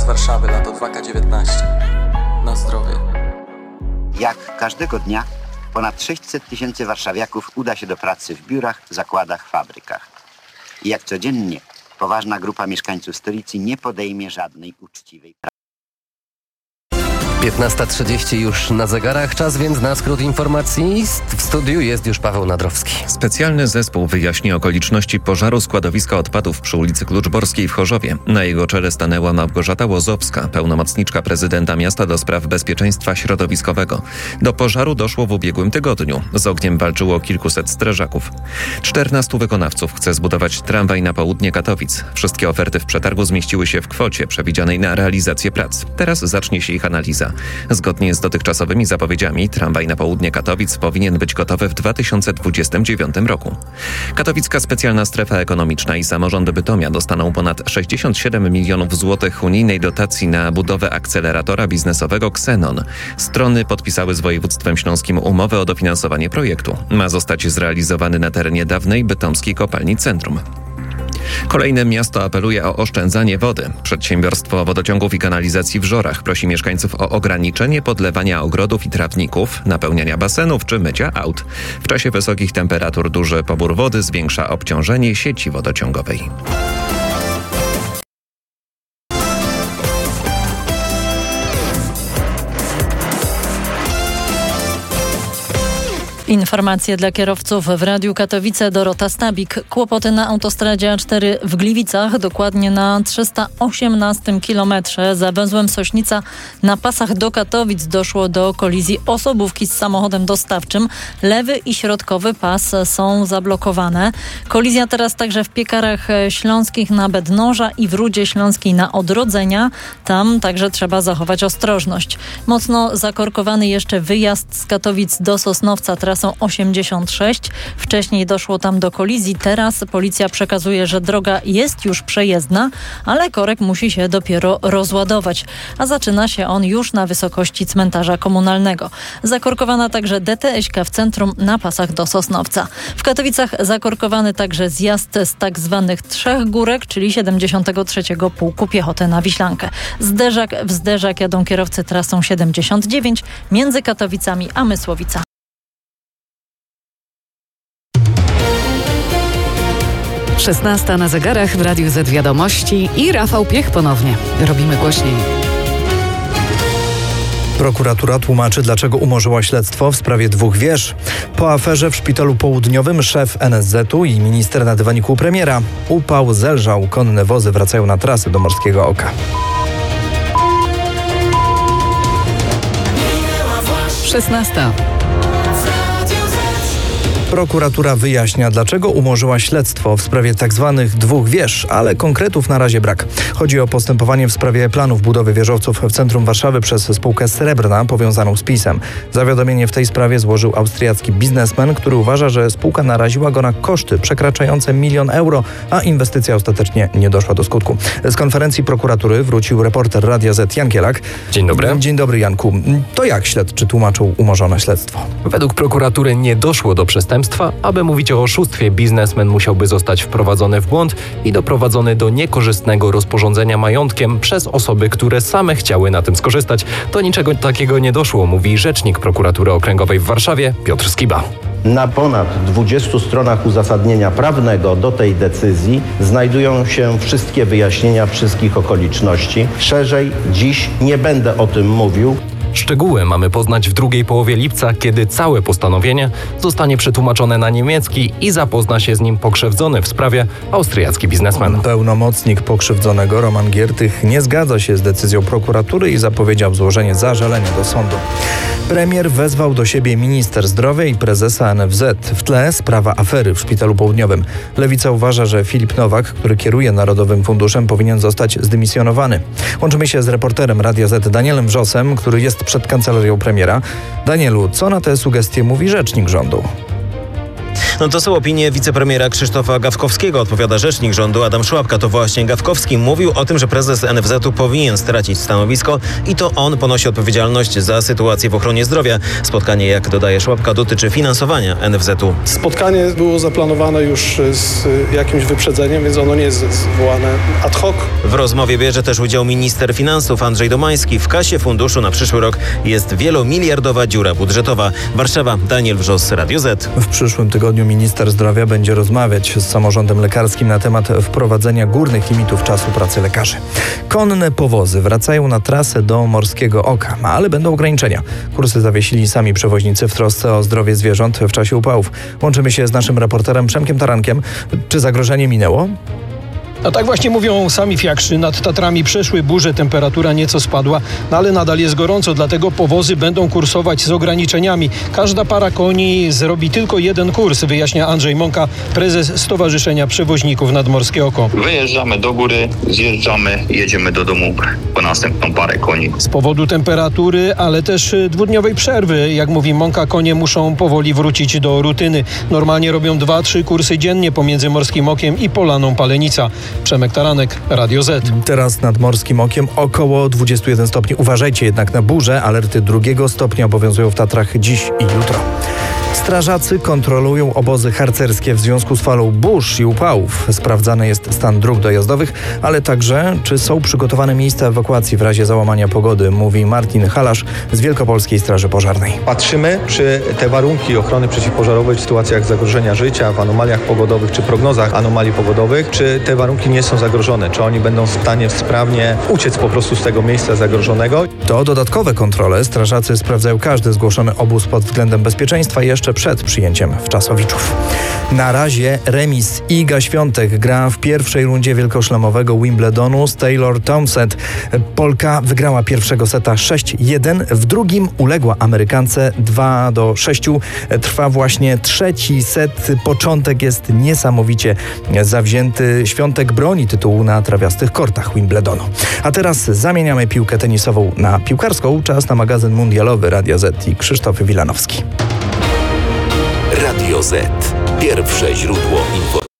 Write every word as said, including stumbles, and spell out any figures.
z Warszawy, lato dwa K dziewiętnaście. Na zdrowie. Jak każdego dnia ponad sześćset tysięcy warszawiaków uda się do pracy w biurach, zakładach, fabrykach. I jak codziennie poważna grupa mieszkańców stolicy nie podejmie żadnej uczciwej pracy. piętnasta trzydzieści już na zegarach, czas więc na skrót informacji. W studiu jest już Paweł Nadrowski. Specjalny zespół wyjaśni okoliczności pożaru składowiska odpadów przy ulicy Kluczborskiej w Chorzowie. Na jego czele stanęła Małgorzata Łozowska, pełnomocniczka prezydenta miasta do spraw bezpieczeństwa środowiskowego. Do pożaru doszło w ubiegłym tygodniu. Z ogniem walczyło kilkuset strażaków. czternastu wykonawców chce zbudować tramwaj na południe Katowic. Wszystkie oferty w przetargu zmieściły się w kwocie przewidzianej na realizację prac. Teraz zacznie się ich analiza. Zgodnie z dotychczasowymi zapowiedziami tramwaj na południe Katowic powinien być gotowy w dwa tysiące dwudziestym dziewiątym roku. Katowicka Specjalna Strefa Ekonomiczna i samorządy Bytomia dostaną ponad sześćdziesiąt siedem milionów złotych unijnej dotacji na budowę akceleratora biznesowego Xenon. Strony podpisały z województwem śląskim umowę o dofinansowanie projektu. Ma zostać zrealizowany na terenie dawnej bytomskiej kopalni Centrum. Kolejne miasto apeluje o oszczędzanie wody. Przedsiębiorstwo Wodociągów i Kanalizacji w Żorach prosi mieszkańców o ograniczenie podlewania ogrodów i trawników, napełniania basenów czy mycia aut. W czasie wysokich temperatur duży pobór wody zwiększa obciążenie sieci wodociągowej. Informacje dla kierowców w Radiu Katowice. Dorota Stabik. Kłopoty na autostradzie A cztery w Gliwicach, dokładnie na trzysta osiemnastym kilometrze. Za węzłem Sośnica na pasach do Katowic doszło do kolizji osobówki z samochodem dostawczym. Lewy i środkowy pas są zablokowane. Kolizja teraz także w Piekarach Śląskich na Bednoża i w Rudzie Śląskiej na Odrodzenia. Tam także trzeba zachować ostrożność. Mocno zakorkowany jeszcze wyjazd z Katowic do Sosnowca trasą osiemdziesiąt sześć. Wcześniej doszło tam do kolizji. Teraz policja przekazuje, że droga jest już przejezdna, ale korek musi się dopiero rozładować. A zaczyna się on już na wysokości cmentarza komunalnego. Zakorkowana także D T S-ka w centrum na pasach do Sosnowca. W Katowicach zakorkowany także zjazd z tak zwanych Trzech Górek, czyli siedemdziesiątego trzeciego Pułku Piechoty na Wiślankę. Zderzak w zderzak jadą kierowcy trasą siedemdziesiąt dziewięć między Katowicami a Mysłowicami. szesnasta na zegarach w Radiu Z Wiadomości i Rafał Piech ponownie. Robimy głośniej. Prokuratura tłumaczy, dlaczego umorzyła śledztwo w sprawie dwóch wież. Po aferze w Szpitalu Południowym szef N S Z-u i minister na dywaniku u premiera. Upał zelżał, konne wozy wracają na trasy do Morskiego Oka. szesnasta. Prokuratura wyjaśnia, dlaczego umorzyła śledztwo w sprawie tzw. dwóch wież, ale konkretów na razie brak. Chodzi o postępowanie w sprawie planów budowy wieżowców w centrum Warszawy przez spółkę Srebrna powiązaną z PiS-em. Zawiadomienie w tej sprawie złożył austriacki biznesmen, który uważa, że spółka naraziła go na koszty przekraczające milion euro, a inwestycja ostatecznie nie doszła do skutku. Z konferencji prokuratury wrócił reporter Radia Z Jan Kielak. Dzień dobry. Dzień dobry, Janku. To jak śledczy tłumaczą umorzone śledztwo? Według prokuratury nie doszło do przestępstwa. Aby mówić o oszustwie, biznesmen musiałby zostać wprowadzony w błąd i doprowadzony do niekorzystnego rozporządzenia majątkiem przez osoby, które same chciały na tym skorzystać. Do niczego takiego nie doszło, mówi rzecznik prokuratury okręgowej w Warszawie Piotr Skiba. Na ponad dwudziestu stronach uzasadnienia prawnego do tej decyzji znajdują się wszystkie wyjaśnienia wszystkich okoliczności. Szerzej dziś nie będę o tym mówił. Szczegóły mamy poznać w drugiej połowie lipca, kiedy całe postanowienie zostanie przetłumaczone na niemiecki i zapozna się z nim pokrzywdzony w sprawie austriacki biznesmen. Pełnomocnik pokrzywdzonego Roman Giertych nie zgadza się z decyzją prokuratury i zapowiedział złożenie zażalenia do sądu. Premier wezwał do siebie minister zdrowia i prezesa N F Z. W tle sprawa afery w Szpitalu Południowym. Lewica uważa, że Filip Nowak, który kieruje Narodowym Funduszem, powinien zostać zdymisjonowany. Łączymy się z reporterem Radia Z Danielem Wrzosem, który jest przed kancelarią premiera. Danielu, co na te sugestie mówi rzecznik rządu? No to są opinie wicepremiera Krzysztofa Gawkowskiego, odpowiada rzecznik rządu Adam Szłapka. To właśnie Gawkowski mówił o tym, że prezes N F Z-u powinien stracić stanowisko i to on ponosi odpowiedzialność za sytuację w ochronie zdrowia. Spotkanie, jak dodaje Szłapka, dotyczy finansowania N F Z-u. Spotkanie było zaplanowane już z jakimś wyprzedzeniem, więc ono nie jest zwołane ad hoc. W rozmowie bierze też udział minister finansów Andrzej Domański. W kasie funduszu na przyszły rok jest wielomiliardowa dziura budżetowa. Warszawa, Daniel Wrzos, Radio Z. W przyszłym tygodniu minister zdrowia będzie rozmawiać z samorządem lekarskim na temat wprowadzenia górnych limitów czasu pracy lekarzy. Konne powozy wracają na trasę do Morskiego Oka, ale będą ograniczenia. Kursy zawiesili sami przewoźnicy w trosce o zdrowie zwierząt w czasie upałów. Łączymy się z naszym reporterem Przemkiem Tarankiem. Czy zagrożenie minęło? No tak właśnie mówią sami fiakrzy. Nad Tatrami przeszły burze, temperatura nieco spadła, no ale nadal jest gorąco, dlatego powozy będą kursować z ograniczeniami. Każda para koni zrobi tylko jeden kurs, wyjaśnia Andrzej Mąka, prezes Stowarzyszenia Przewoźników Nadmorskie Oko. Wyjeżdżamy do góry, zjeżdżamy, jedziemy do domu po następną parę koni. Z powodu temperatury, ale też dwudniowej przerwy, jak mówi Mąka, konie muszą powoli wrócić do rutyny. Normalnie robią dwa, trzy kursy dziennie pomiędzy Morskim Okiem i Polaną Palenica. Przemek Taranek, Radio Z. Teraz nad Morskim Okiem około dwadzieścia jeden stopni. Uważajcie jednak na burzę. Alerty drugiego stopnia obowiązują w Tatrach dziś i jutro. Strażacy kontrolują obozy harcerskie w związku z falą burz i upałów. Sprawdzany jest stan dróg dojazdowych, ale także czy są przygotowane miejsca ewakuacji w razie załamania pogody, mówi Martin Halasz z Wielkopolskiej Straży Pożarnej. Patrzymy, czy te warunki ochrony przeciwpożarowej w sytuacjach zagrożenia życia, w anomaliach pogodowych czy prognozach anomalii pogodowych, czy te warunki nie są zagrożone, czy oni będą w stanie sprawnie uciec po prostu z tego miejsca zagrożonego. To dodatkowe kontrole. Strażacy sprawdzają każdy zgłoszony obóz pod względem bezpieczeństwa jeszcze przed przyjęciem w Czasowiczów. Na razie remis. Iga Świątek gra w pierwszej rundzie wielkoszlemowego Wimbledonu z Taylor Townsend. Polka wygrała pierwszego seta sześć jeden, w drugim uległa Amerykance dwa do sześciu. Trwa właśnie trzeci set. Początek jest niesamowicie zawzięty. Świątek broni tytułu na trawiastych kortach Wimbledonu. A teraz zamieniamy piłkę tenisową na piłkarską. Czas na magazyn mundialowy Radia Z i Krzysztof Wilanowski. Radio Z. Pierwsze źródło informacji.